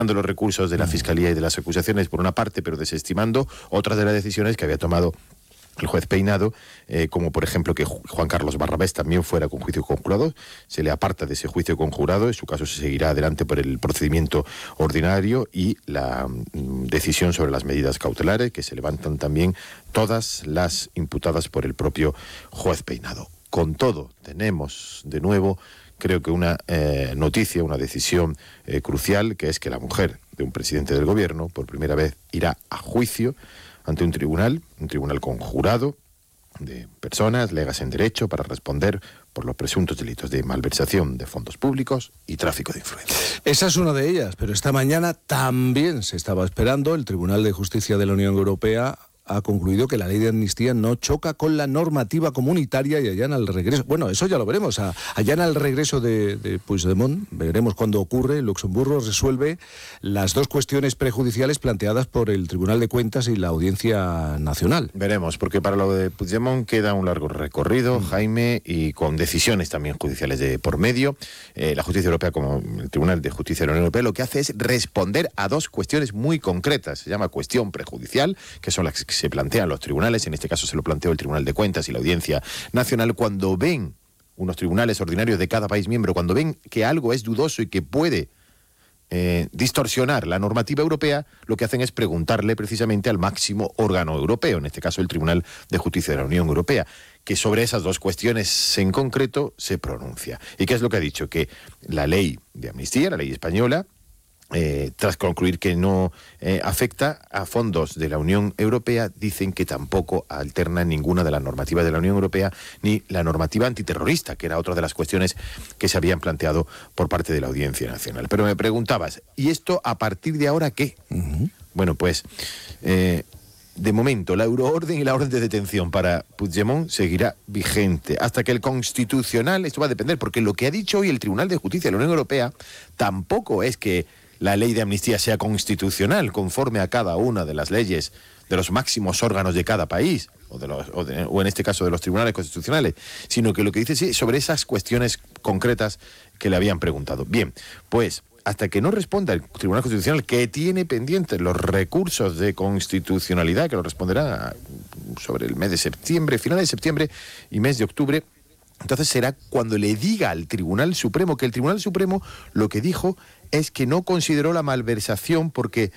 los recursos de la Fiscalía y de las acusaciones por una parte, pero desestimando otras de las decisiones que había tomado el juez Peinado, como por ejemplo que Juan Carlos Barrabés también fuera con juicio conjurado. Se le aparta de ese juicio conjurado, en su caso se seguirá adelante por el procedimiento ordinario, y la decisión sobre las medidas cautelares, que se levantan también todas las imputadas por el propio juez Peinado. Con todo, tenemos de nuevo, creo que una noticia, una decisión crucial, que es que la mujer de un presidente del gobierno por primera vez irá a juicio ante un tribunal conjurado de personas legas en derecho para responder por los presuntos delitos de malversación de fondos públicos y tráfico de influencias. Esa es una de ellas, pero esta mañana también se estaba esperando. El Tribunal de Justicia de la Unión Europea ha concluido que la ley de amnistía no choca con la normativa comunitaria y allana el regreso. Bueno, eso ya lo veremos. Allana el regreso de Puigdemont. Veremos cuándo ocurre. Luxemburgo resuelve las dos cuestiones prejudiciales planteadas por el Tribunal de Cuentas y la Audiencia Nacional. Veremos, porque para lo de Puigdemont queda un largo recorrido, Jaime, y con decisiones también judiciales de por medio. La Justicia Europea, como el Tribunal de Justicia de la Unión Europea, lo que hace es responder a dos cuestiones muy concretas. Se llama cuestión prejudicial, que son las que se plantean los tribunales. En este caso se lo planteó el Tribunal de Cuentas y la Audiencia Nacional. Cuando ven unos tribunales ordinarios de cada país miembro, cuando ven que algo es dudoso y que puede distorsionar la normativa europea, lo que hacen es preguntarle precisamente al máximo órgano europeo, en este caso el Tribunal de Justicia de la Unión Europea, que sobre esas dos cuestiones en concreto se pronuncia. ¿Y qué es lo que ha dicho? Que la ley de amnistía, la ley española, tras concluir que no afecta a fondos de la Unión Europea, dicen que tampoco alterna ninguna de las normativas de la Unión Europea, ni la normativa antiterrorista, que era otra de las cuestiones que se habían planteado por parte de la Audiencia Nacional. Pero me preguntabas, ¿y esto a partir de ahora qué? Bueno, pues de momento la euroorden y la orden de detención para Puigdemont seguirá vigente hasta que el Constitucional, esto va a depender, porque lo que ha dicho hoy el Tribunal de Justicia de la Unión Europea tampoco es que la ley de amnistía sea constitucional conforme a cada una de las leyes de los máximos órganos de cada país, o en este caso de los tribunales constitucionales, sino que lo que dice es sobre esas cuestiones concretas que le habían preguntado. Bien, pues hasta que no responda el Tribunal Constitucional, que tiene pendientes los recursos de constitucionalidad, que lo responderá sobre el mes de septiembre, final de septiembre y mes de octubre, entonces será cuando le diga al Tribunal Supremo, que el Tribunal Supremo lo que dijo es que no consideró la malversación porque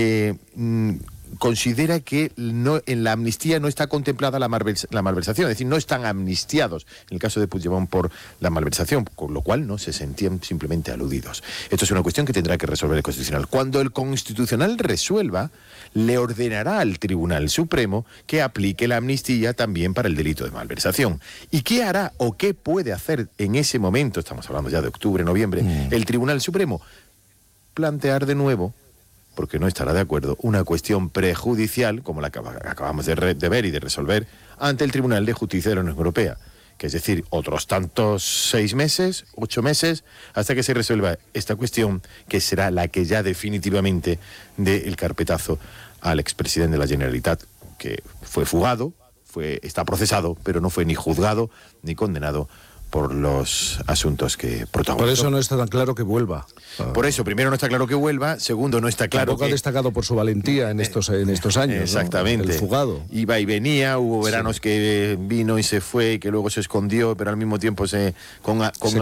considera que no, en la amnistía no está contemplada la malversación, es decir, no están amnistiados en el caso de Puigdemont por la malversación, con lo cual no se sentían simplemente aludidos. Esto es una cuestión que tendrá que resolver el Constitucional. Cuando el Constitucional resuelva, le ordenará al Tribunal Supremo que aplique la amnistía también para el delito de malversación. ¿Y qué hará o qué puede hacer en ese momento, estamos hablando ya de octubre, noviembre, el Tribunal Supremo? Plantear de nuevo, porque no estará de acuerdo, una cuestión prejudicial, como la que acabamos de ver y de resolver, ante el Tribunal de Justicia de la Unión Europea. Que es decir, otros tantos 6 meses, 8 meses, hasta que se resuelva esta cuestión, que será la que ya definitivamente dé el carpetazo al expresidente de la Generalitat, que fue fugado, está procesado, pero no fue ni juzgado ni condenado por los asuntos que protagonizó. Por eso no está tan claro que vuelva. Por eso, primero no está claro que vuelva, segundo no está claro Tampoco que... ha destacado por su valentía en estos años, exactamente, ¿no? El fugado. Iba y venía, hubo veranos que vino y se fue, y que luego se escondió, pero al mismo tiempo con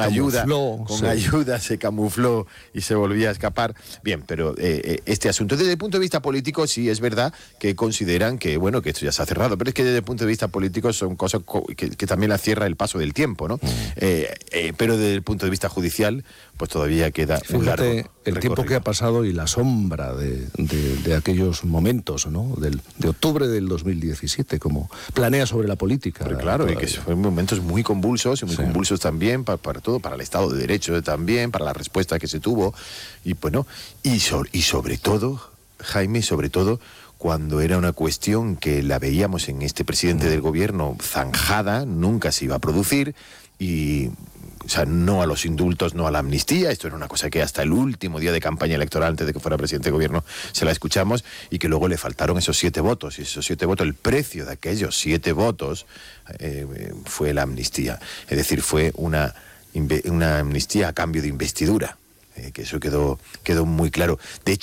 ayuda se camufló y se volvía a escapar. Bien, pero este asunto, desde el punto de vista político, sí es verdad que consideran que, bueno, que esto ya se ha cerrado, pero es que desde el punto de vista político son cosas que también la cierra el paso del tiempo, ¿no? Pero desde el punto de vista judicial, pues todavía queda un largo el tiempo que ha pasado y la sombra de aquellos momentos, ¿no? De octubre del 2017, como planea sobre la política. Pero claro, y que fueron momentos muy convulsos, y muy convulsos también para todo, para el Estado de Derecho también, para la respuesta que se tuvo, y bueno, y sobre todo, Jaime, sobre todo, cuando era una cuestión que la veíamos en este presidente del gobierno zanjada, nunca se iba a producir, y... O sea, no a los indultos, no a la amnistía. Esto era una cosa que hasta el último día de campaña electoral, antes de que fuera presidente de gobierno, se la escuchamos, y que luego le faltaron esos 7 votos. Y esos 7 votos, el precio de aquellos 7 votos fue la amnistía. Es decir, fue una amnistía a cambio de investidura. que eso quedó muy claro. De hecho,